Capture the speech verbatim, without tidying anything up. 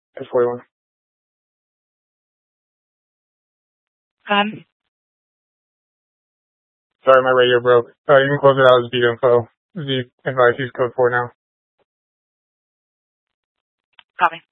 It's forty-one. Um, Sorry, my radio broke. Uh, you can close it out as view info. The advice use code four now. copy.